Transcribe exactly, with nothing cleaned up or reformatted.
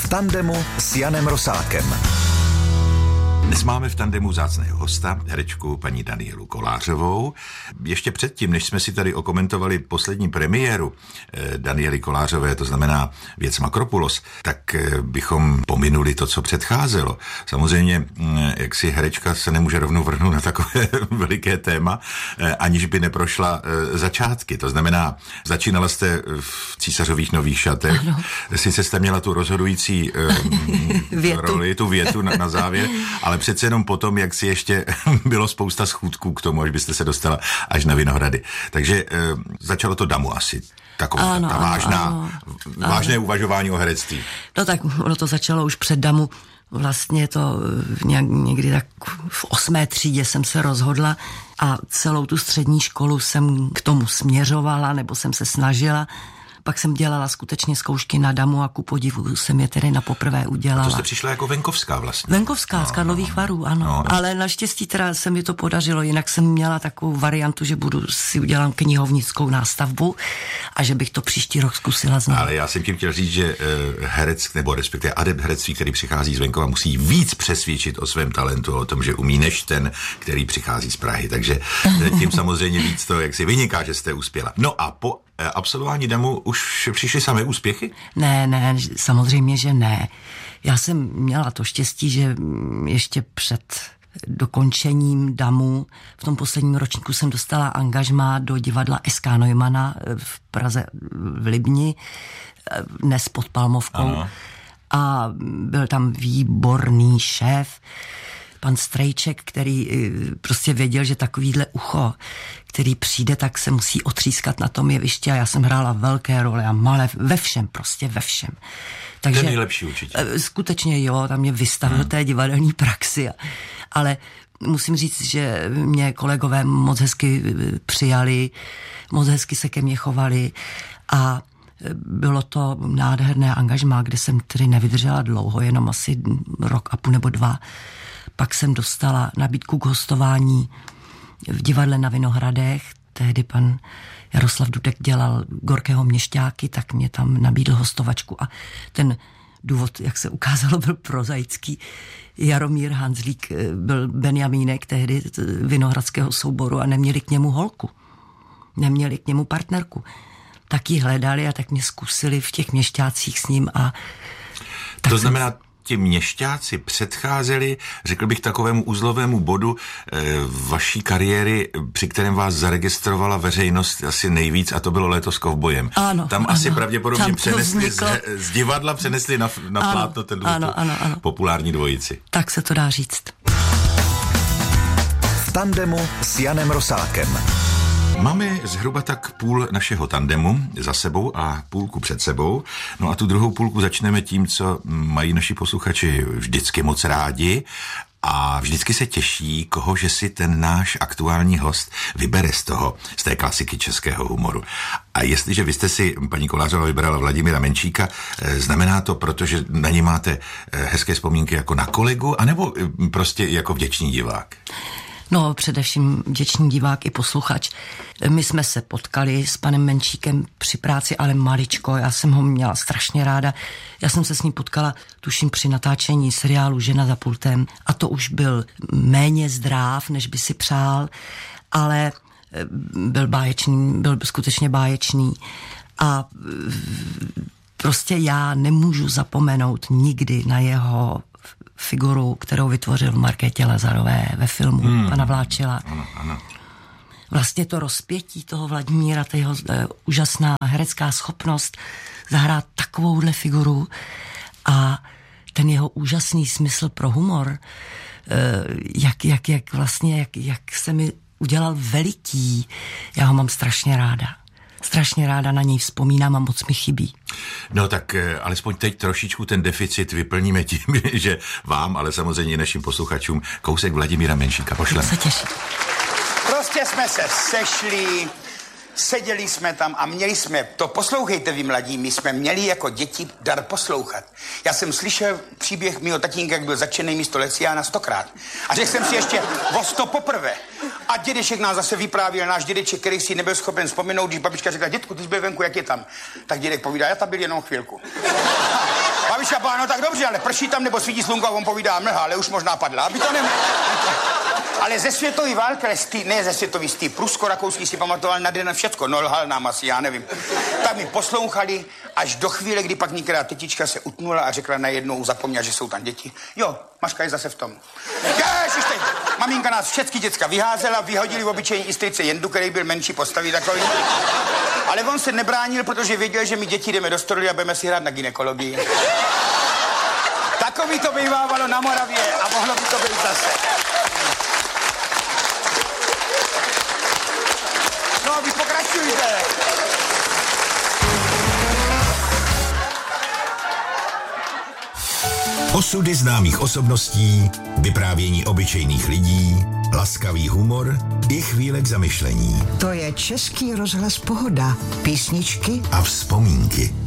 V tandemu s Janem Rosákem. Dnes máme v tandemu vzácného hosta, herečku paní Danielu Kolářovou. Ještě předtím, než jsme si tady okomentovali poslední premiéru eh, Daniely Kolářové, to znamená Věc Makropulos, tak eh, bychom pominuli to, co předcházelo. Samozřejmě, eh, jak si herečka se nemůže rovnou vrhnout na takové veliké téma, eh, aniž by neprošla eh, začátky. To znamená, začínala jste v Císařových nových šatech, ano. Sice jste měla tu rozhodující eh, roli, tu větu na, na závěr, ale přece jenom potom, jak si ještě bylo spousta schůdků k tomu, až byste se dostala až na Vinohrady. Takže e, začalo to damu asi. Taková ano, ta ano, vážná, ano, vážné ano. uvažování o herectví. No tak ono to začalo už před damu. Vlastně to nějak, někdy tak v osmé třídě jsem se rozhodla a celou tu střední školu jsem k tomu směřovala, nebo jsem se snažila. Pak jsem dělala skutečně zkoušky na damu a ku podivu jsem je tedy na poprvé udělala. A to jste přišla jako venkovská vlastně. Venkovská, no, z Karlových no, Varů, ano. No. Ale naštěstí teda se mi to podařilo, jinak jsem měla takovou variantu, že budu si udělat knihovnickou nástavbu a že bych to příští rok zkusila znovu. Ale já jsem tím chtěl říct, že herec, nebo respektive adept herectví, který přichází z venkova, musí víc přesvědčit o svém talentu, o tom, že umí, než ten, který přichází z Prahy. Takže tím samozřejmě víc to, jak si vyniká, že jste uspěla. No a po absolvování damu už přišly samé úspěchy? Ne, ne, samozřejmě, že ne. Já jsem měla to štěstí, že ještě před dokončením damu v tom posledním ročníku jsem dostala angažmá do divadla S K Neumana v Praze v Libni, dnes pod Palmovkou. Ano. A byl tam výborný šéf, pan Strejček, který prostě věděl, že takovýhle ucho, který přijde, tak se musí otřískat na tom jevišti a já jsem hrála velké role a malé, ve všem, prostě ve všem. Takže, to je nejlepší určitě. Skutečně jo, tam mě vystavil hmm. té divadelní praxi, ale musím říct, že mě kolegové moc hezky přijali, moc hezky se ke mně chovali a bylo to nádherné angažmá, kde jsem tedy nevydržela dlouho, jenom asi rok a půl nebo dva. Pak jsem dostala nabídku k hostování v divadle na Vinohradech. Tehdy pan Jaroslav Dudek dělal Gorkého Měšťáky, tak mě tam nabídl hostovačku a ten důvod, jak se ukázalo, byl prozaický. Jaromír Hanzlík byl Benjamínek tehdy vinohradského souboru a neměli k němu holku. Neměli k němu partnerku. Tak ji hledali a tak mě zkusili v těch Měšťácích s ním a... To znamená, ti Měšťáci předcházeli, řekl bych, takovému uzlovému bodu e, vaší kariéry, při kterém vás zaregistrovala veřejnost asi nejvíc, a to bylo Léto s kovbojem. Ano, Tam ano, asi pravděpodobně tam přenesli z, z divadla, přenesli na, na ano, plátno ten ano, ano, ano. populární dvojici. Tak se to dá říct. V tandemu s Janem Rosákem. Máme zhruba tak půl našeho tandemu za sebou a půlku před sebou. No a tu druhou půlku začneme tím, co mají naši posluchači vždycky moc rádi a vždycky se těší, koho že si ten náš aktuální host vybere z toho, z té klasiky českého humoru. A jestliže vy jste si, paní Kolářová, vybrala Vladimíra Menšíka, znamená to, protože na něj máte hezké vzpomínky jako na kolegu, anebo prostě jako vděčný divák? No, především vděčný divák i posluchač. My jsme se potkali s panem Menšíkem při práci, ale maličko, já jsem ho měla strašně ráda. Já jsem se s ním potkala, tuším, při natáčení seriálu Žena za pultem a to už byl méně zdráv, než by si přál, ale byl báječný, byl skutečně báječný a prostě já nemůžu zapomenout nikdy na jeho figuru, kterou vytvořil v Markétě Lazarové ve filmu hmm. Pana Vláčela. Ano, ano. Vlastně to rozpětí toho Vladimíra, ta jeho e, úžasná herecká schopnost zahrát takovouhle figuru a ten jeho úžasný smysl pro humor, e, jak, jak, jak vlastně, jak, jak se mi udělal veliký. Já ho mám strašně ráda. Strašně ráda na něj vzpomínám a moc mi chybí. No tak alespoň teď trošičku ten deficit vyplníme tím, že vám, ale samozřejmě našim posluchačům kousek Vladimíra Menšíka pošleme. Se těším. Prostě jsme se sešli, seděli jsme tam a měli jsme, to poslouchejte vy mladí, my jsme měli jako děti dar poslouchat. Já jsem slyšel příběh mýho tatínka, jak byl začený místo Leciána stokrát. A řekl jsem si ještě o sto poprvé. A dědeček nás zase vyprávěl, náš dědeček, který si nebyl schopen vzpomenout, když babička řekla, dětku, ty jsi byl venku, jak je tam? Tak dědek povídá, já tam byl jenom chvilku. Babička byla, no tak dobře, ale prší tam nebo svítí slunko a on povídá mlha, ale už možná padla, aby to nemohlo. Ale ze světový války, ne ze světový, z té prusko-rakouský si pamatoval na den všecko, no lhal nám asi, já nevím. Tak mi poslouchali až do chvíle, kdy pak některá tetička se utnula a řekla najednou, zapomněla, že jsou tam děti. Jo, Maška je zase v tom. Ježiš, teď, maminka nás všechny děcka vyházela, vyhodili v obyčejní istrice Jendu, který byl menší postavy takový. Ale on se nebránil, protože věděl, že my děti jdeme do stroje a budeme si hrát na gynekologii. Takový to bývávalo na Moravě a mohlo by to být zase. No, vy pokračujte. Osudy známých osobností, vyprávění obyčejných lidí, laskavý humor i chvíle k zamyšlení. To je Český rozhlas Pohoda. Písničky a vzpomínky.